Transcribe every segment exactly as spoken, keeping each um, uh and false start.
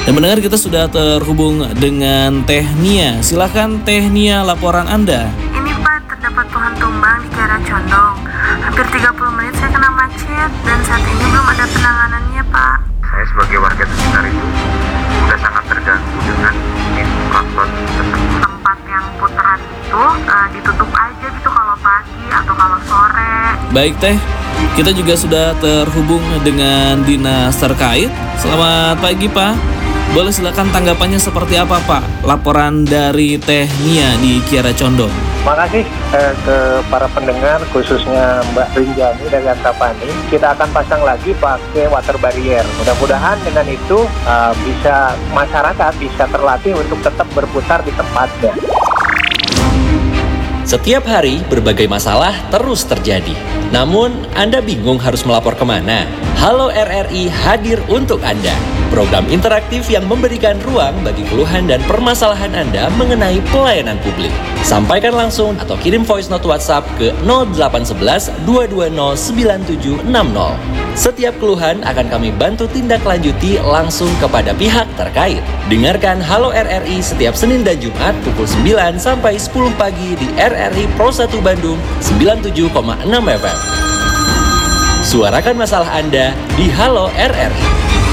Dan mendengar kita sudah terhubung dengan Teh Nia. Silakan Teh Nia, laporan Anda. Ini Pak, terdapat pohon tumbang di Kiara Condong. Hampir tiga puluh menit saya kena macet dan saat ini belum ada penanganannya Pak. Saya sebagai warga sekitar itu sudah sangat terganggu dengan infrastruktur tersebut. Tempat yang putaran itu uh, ditutup aja gitu kalau pagi atau kalau sore. Baik Teh, kita juga sudah terhubung dengan dinas terkait. Selamat pagi Pak. Boleh silakan tanggapannya seperti apa Pak? Laporan dari Teh Nia di Kiara Condong. Terima kasih eh, ke para pendengar, khususnya Mbak Rinjani dari Antapani. Kita akan pasang lagi pakai water barrier. Mudah-mudahan dengan itu uh, bisa masyarakat bisa terlatih untuk tetap berputar di tempatnya. Setiap hari berbagai masalah terus terjadi. Namun Anda bingung harus melapor kemana? Halo R R I hadir untuk Anda. Program interaktif yang memberikan ruang bagi keluhan dan permasalahan Anda mengenai pelayanan publik. Sampaikan langsung atau kirim voice note WhatsApp ke nol delapan satu satu dua dua nol sembilan tujuh enam nol. Setiap keluhan akan kami bantu tindak lanjuti langsung kepada pihak terkait. Dengarkan Halo R R I setiap Senin dan Jumat pukul sembilan sampai sepuluh pagi di R R I Pro satu Bandung sembilan puluh tujuh koma enam F M. Suarakan masalah Anda di Halo R R I.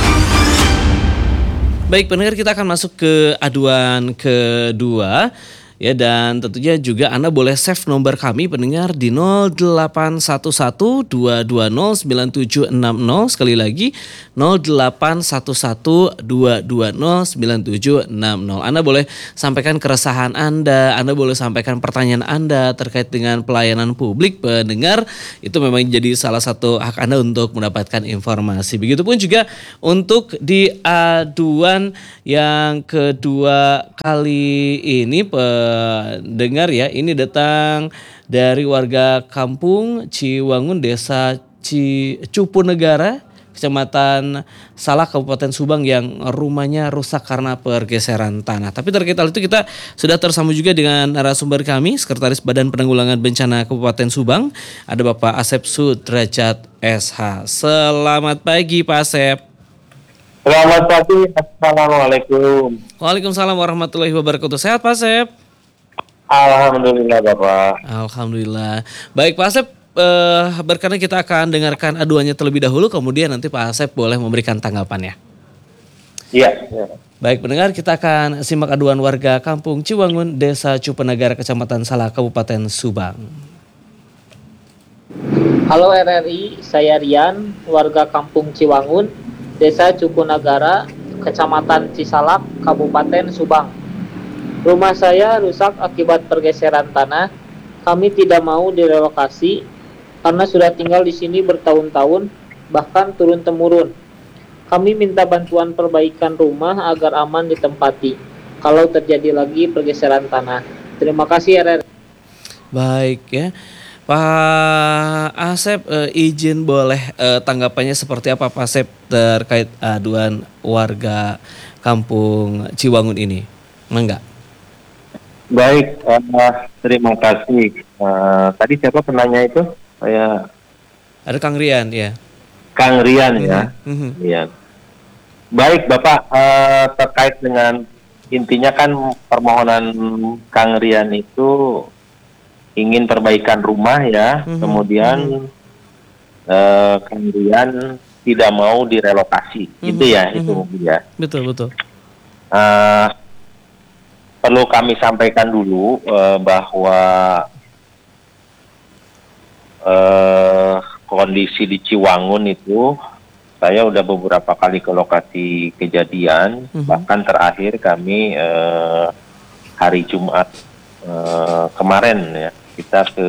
Baik pendengar, kita akan masuk ke aduan kedua. Ya, dan tentunya juga Anda boleh save nomor kami pendengar di nol delapan satu satu dua dua nol sembilan tujuh enam nol. Sekali lagi nol delapan satu satu dua dua nol sembilan tujuh enam nol. Anda boleh sampaikan keresahan Anda, Anda boleh sampaikan pertanyaan Anda terkait dengan pelayanan publik pendengar. Itu memang jadi salah satu hak Anda untuk mendapatkan informasi. Begitupun juga untuk di aduan yang kedua kali ini dengar ya, ini datang dari warga kampung Ciwangun, desa Cupu Negara, Kecamatan Salak, Kabupaten Subang yang rumahnya rusak karena pergeseran tanah. Tapi terkait hal itu kita sudah tersambung juga dengan narasumber kami, Sekretaris Badan Penanggulangan Bencana Kabupaten Subang, ada Bapak Asep Sudrajat S H. Selamat pagi Pak Asep. Selamat pagi, Assalamualaikum. Waalaikumsalam warahmatullahi wabarakatuh. Sehat Pak Asep? Alhamdulillah Bapak. Alhamdulillah. Baik Pak Asep, eh, berkenan kita akan dengarkan aduannya terlebih dahulu, kemudian nanti Pak Asep boleh memberikan tanggapannya. Iya. Ya. Baik pendengar, kita akan simak aduan warga kampung Ciwangun, desa Cupu Negara, Kecamatan Salak, Kabupaten Subang. Halo R R I, saya Rian, warga kampung Ciwangun, desa Cupu Negara, Kecamatan Cisalak, Kabupaten Subang. Rumah saya rusak akibat pergeseran tanah. Kami tidak mau direlokasi karena sudah tinggal di sini bertahun-tahun, bahkan turun-temurun. Kami minta bantuan perbaikan rumah agar aman ditempati kalau terjadi lagi pergeseran tanah. Terima kasih R R I. Baik ya, Pak Asep, eh, izin boleh eh, tanggapannya seperti apa Pak Asep terkait aduan warga kampung Ciwangun ini? Enggak? Baik, uh, terima kasih. Uh, tadi siapa penanya itu? Saya Ada Kang Rian ya. Kang Rian ya. Mm-hmm. Rian. Baik Bapak, uh, terkait dengan intinya kan permohonan Kang Rian itu ingin perbaikan rumah ya, mm-hmm. kemudian mm-hmm. uh, Kang Rian tidak mau direlokasi, mm-hmm. gitu ya, mm-hmm. itu mungkin ya. Betul betul. Uh, Perlu kami sampaikan dulu uh, bahwa uh, kondisi di Ciwangun itu, saya udah beberapa kali ke lokasi kejadian, mm-hmm. bahkan terakhir kami uh, hari Jumat uh, kemarin ya, kita ke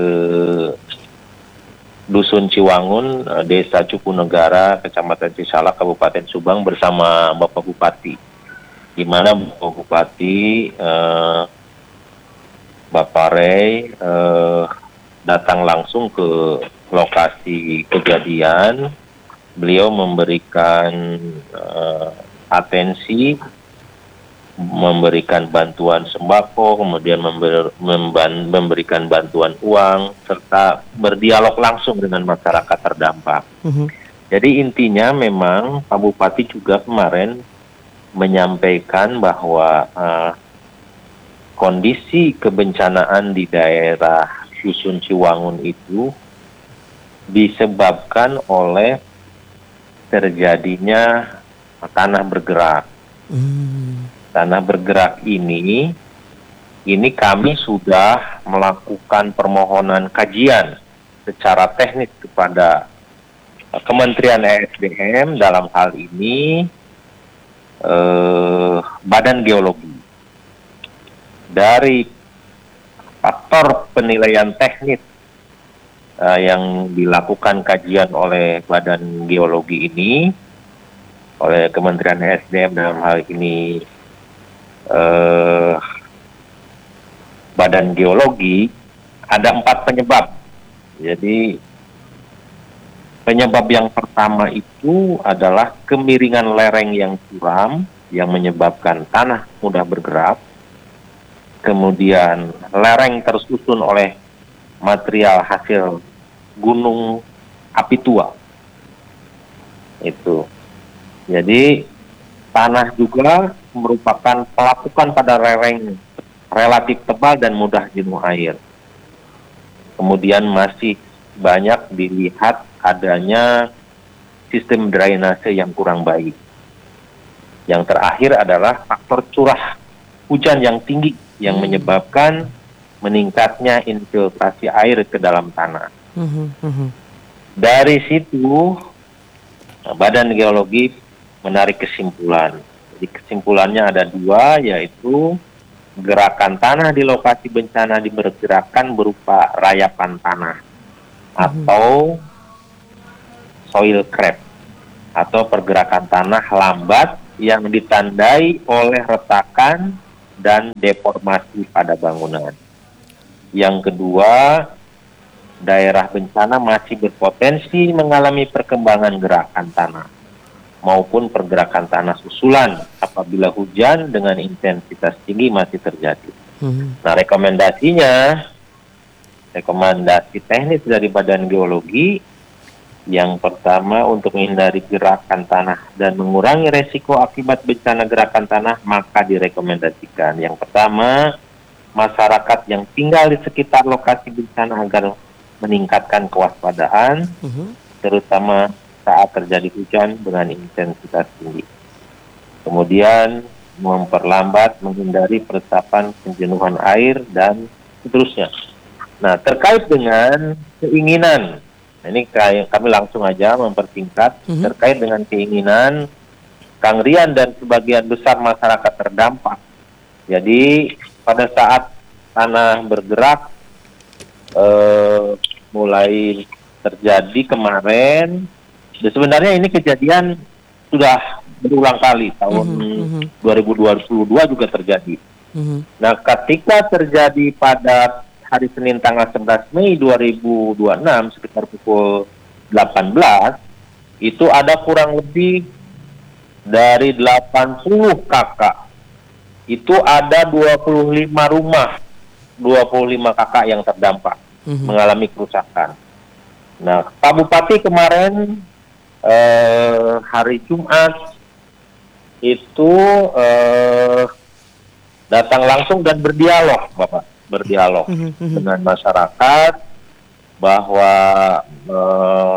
Dusun Ciwangun, uh, Desa Cupu Negara, Kecamatan Cisalak, Kabupaten Subang bersama Bapak Bupati. Di mana Bapak Bupati, eh, Bapak Rey eh, datang langsung ke lokasi kejadian. Beliau memberikan eh, atensi, memberikan bantuan sembako, kemudian member, memban, memberikan bantuan uang, serta berdialog langsung dengan masyarakat terdampak. Uh-huh. Jadi intinya memang Pak Bupati juga kemarin menyampaikan bahwa uh, kondisi kebencanaan di daerah Dusun Ciwangun itu disebabkan oleh terjadinya tanah bergerak. Hmm. Tanah bergerak ini, ini kami sudah melakukan permohonan kajian secara teknis kepada Kementerian E S D M, dalam hal ini eh, Badan Geologi. Dari faktor penilaian teknis eh, yang dilakukan kajian oleh Badan Geologi ini, oleh Kementerian E S D M dalam hal ini eh, Badan Geologi, ada empat penyebab. Jadi penyebab yang pertama itu adalah kemiringan lereng yang curam yang menyebabkan tanah mudah bergerak. Kemudian lereng tersusun oleh material hasil gunung api tua. Itu. Jadi tanah juga merupakan pelapukan pada lereng relatif tebal dan mudah jenuh air. Kemudian masih banyak dilihat adanya sistem drainase yang kurang baik. Yang terakhir adalah faktor curah hujan yang tinggi yang hmm. menyebabkan meningkatnya infiltrasi air ke dalam tanah. Hmm. Hmm. Dari situ Badan Geologi menarik kesimpulan. Jadi kesimpulannya ada dua, yaitu gerakan tanah di lokasi bencana diperkirakan berupa rayapan tanah hmm. atau soil crab atau pergerakan tanah lambat yang ditandai oleh retakan dan deformasi pada bangunan. Yang kedua, daerah bencana masih berpotensi mengalami perkembangan gerakan tanah maupun pergerakan tanah susulan apabila hujan dengan intensitas tinggi masih terjadi. Hmm. Nah, rekomendasinya, rekomendasi teknis dari Badan Geologi, yang pertama, untuk menghindari gerakan tanah dan mengurangi resiko akibat bencana gerakan tanah, maka direkomendasikan. Yang pertama, masyarakat yang tinggal di sekitar lokasi bencana agar meningkatkan kewaspadaan, uh-huh. terutama saat terjadi hujan dengan intensitas tinggi. Kemudian, memperlambat, menghindari peresapan, penjenuhan air, dan seterusnya. Nah, terkait dengan keinginan, ini kami langsung aja mempersingkat, mm-hmm. terkait dengan keinginan Kang Rian dan sebagian besar masyarakat terdampak. Jadi pada saat tanah bergerak eh, mulai terjadi kemarin, sebenarnya ini kejadian sudah berulang kali, tahun mm-hmm. dua ribu dua puluh dua juga terjadi. Mm-hmm. Nah, ketika terjadi pada hari Senin tanggal sebelas Mei dua ribu dua puluh enam sekitar pukul delapan belas, itu ada kurang lebih dari delapan puluh kakak. Itu ada dua puluh lima rumah, dua puluh lima kakak yang terdampak, mm-hmm. mengalami kerusakan. Nah, Pak Bupati kemarin eh, hari Jumat itu eh, datang langsung dan berdialog, Bapak. berdialog mm-hmm. dengan masyarakat bahwa eh,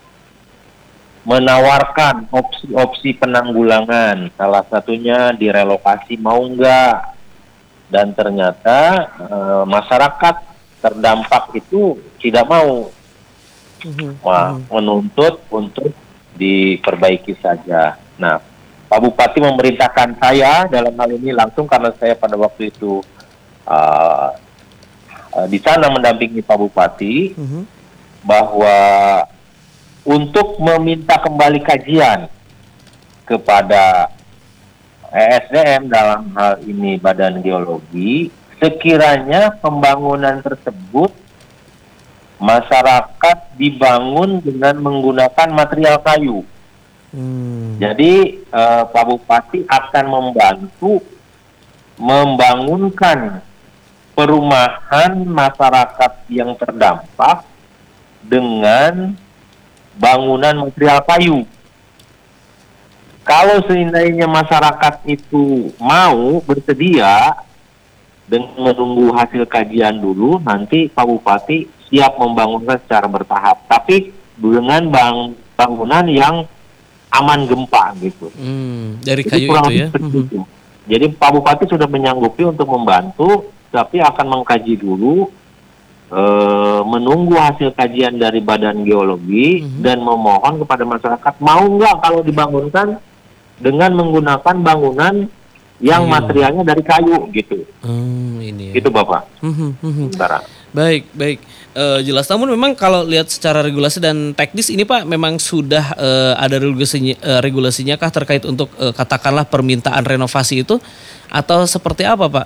menawarkan opsi-opsi penanggulangan, salah satunya direlokasi mau enggak, dan ternyata eh, masyarakat terdampak itu tidak mau, mm-hmm. Wah, menuntut untuk diperbaiki saja. Nah, Pak Bupati memerintahkan saya dalam hal ini langsung, karena saya pada waktu itu Uh, uh, di sana mendampingi Pak Bupati, uh-huh. bahwa untuk meminta kembali kajian kepada E S D M, dalam hal ini Badan Geologi, sekiranya pembangunan tersebut masyarakat dibangun dengan menggunakan material kayu. Hmm. Jadi uh, Pak Bupati akan membantu membangunkan perumahan masyarakat yang terdampak dengan bangunan material kayu. kalau seandainya masyarakat itu mau bersedia dengan menunggu hasil kajian dulu, nanti Pak Bupati siap membangunnya secara bertahap. Tapi dengan bang, bangunan yang aman gempa gitu. Hmm, dari Jadi kayu kurang itu ya. lebih seperti itu. Jadi Pak Bupati sudah menyanggupi untuk membantu, tapi akan mengkaji dulu, e, menunggu hasil kajian dari Badan Geologi Mhm. dan memohon kepada masyarakat mau nggak kalau dibangunkan dengan menggunakan bangunan yang Kayu. materialnya dari kayu gitu. Hmm, ini ya. Itu Bapak. Mhm, mhm. Sementara. Baik, baik. Eh, jelas. Namun memang kalau lihat secara regulasi dan teknis ini Pak, memang sudah eh, ada regulasinya, eh, regulasinya kah terkait untuk eh, katakanlah permintaan renovasi itu atau seperti apa Pak?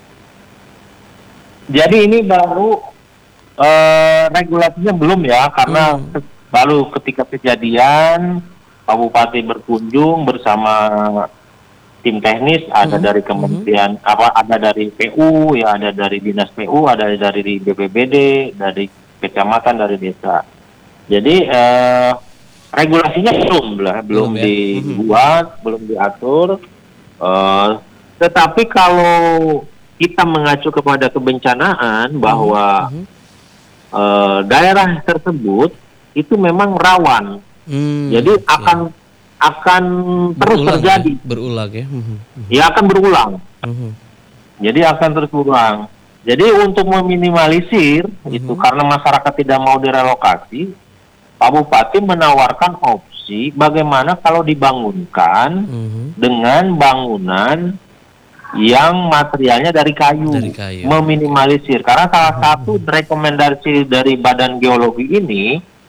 Jadi ini baru eh, regulasinya belum ya, karena Hmm. ke- baru ketika kejadian Pak Bupati berkunjung bersama tim teknis, ada Hmm. dari kementerian apa, ada dari P U ya, ada dari dinas P U, ada dari B P B D, dari kecamatan, dari desa. Jadi eh, regulasinya belum lah, belum, Belum ya? dibuat, belum diatur. Eh, tetapi kalau kita mengacu kepada kebencanaan bahwa Mhm. eh, daerah tersebut itu memang rawan, Hmm, jadi oke. akan akan terus Berulang terjadi, ya? Berulang ya. Mhm, mhm, ya akan berulang. mhm. Jadi akan terus berulang. Jadi untuk meminimalisir itu, karena masyarakat tidak mau direlokasi, Pak Bupati menawarkan opsi bagaimana kalau dibangunkan Mhm. dengan bangunan yang materialnya dari kayu, Dari kayu. meminimalisir. Karena salah satu rekomendasi dari Badan Geologi ini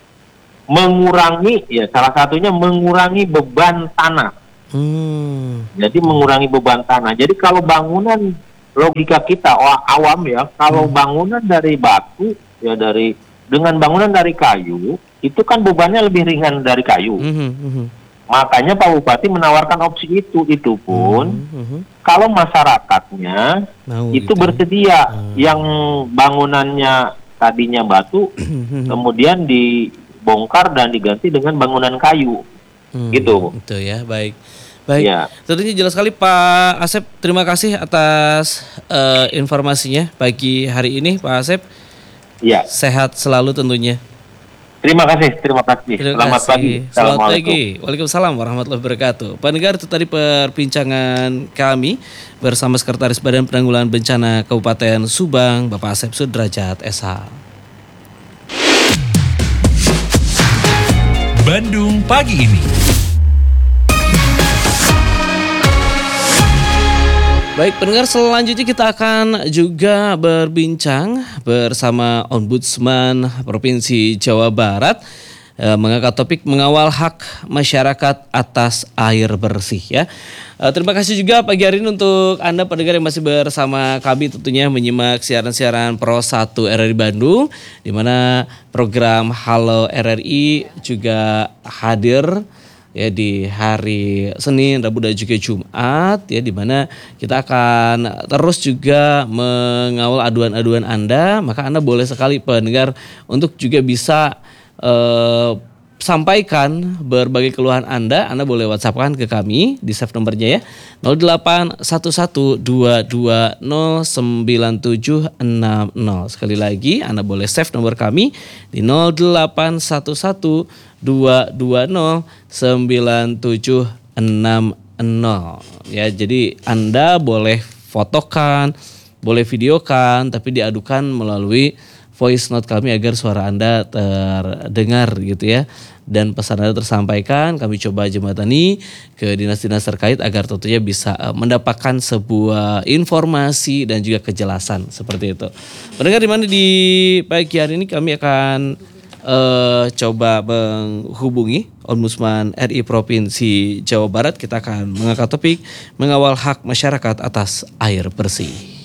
mengurangi, ya salah satunya mengurangi beban tanah. Hmm. Jadi mengurangi beban tanah. Jadi kalau bangunan, logika kita wa- awam ya, kalau bangunan dari batu ya, dari dengan bangunan dari kayu itu kan bebannya lebih ringan dari kayu. Mhm, mhm. Makanya Pak Bupati menawarkan opsi itu. Itu pun Mhm. kalau masyarakatnya Mau itu gitu ya. bersedia, yang bangunannya tadinya batu kemudian dibongkar dan diganti dengan bangunan kayu. Hmm, Gitu. Itu ya, baik. Baik. Ya. Tentunya jelas sekali Pak Asep. Terima kasih atas eh, informasinya pagi hari ini Pak Asep. Ya, Sehat selalu tentunya. terima kasih, terima kasih. Terima Selamat kasih. pagi. Selamat Assalamualaikum. pagi. Waalaikumsalam warahmatullahi wabarakatuh. Pendengar, itu tadi perbincangan kami bersama Sekretaris Badan Penanggulangan Bencana Kabupaten Subang, Bapak Asep Sudrajat S H. Bandung pagi ini. Baik pendengar, selanjutnya kita akan juga berbincang bersama Ombudsman Provinsi Jawa Barat eh, mengangkat topik mengawal hak masyarakat atas air bersih ya. Eh, terima kasih juga pagi hari ini untuk Anda pendengar yang masih bersama kami tentunya menyimak siaran-siaran Pro satu R R I Bandung, di mana program Halo R R I juga hadir ya di hari Senin, Rabu dan juga Jumat ya, di mana kita akan terus juga mengawal aduan-aduan Anda. Maka Anda boleh sekali pendengar untuk juga bisa eh, sampaikan berbagai keluhan Anda. Anda boleh WhatsApp-kan ke kami, di save nomornya ya nol delapan satu satu dua dua nol sembilan tujuh enam nol. Sekali lagi Anda boleh save nomor kami di nol delapan satu satu dua dua nol sembilan tujuh enam nol ya. Jadi Anda boleh fotokan, boleh videokan, tapi diadukan melalui voice note kami agar suara Anda terdengar gitu ya, dan pesan Anda tersampaikan. Kami coba jembatani ke dinas-dinas terkait agar tentunya bisa eh, mendapatkan sebuah informasi dan juga kejelasan seperti itu. Pendengar, di mana di pagi hari ini kami akan Uh, coba menghubungi Ombudsman R I Provinsi Jawa Barat. Kita akan mengangkat topik mengawal hak masyarakat atas air bersih.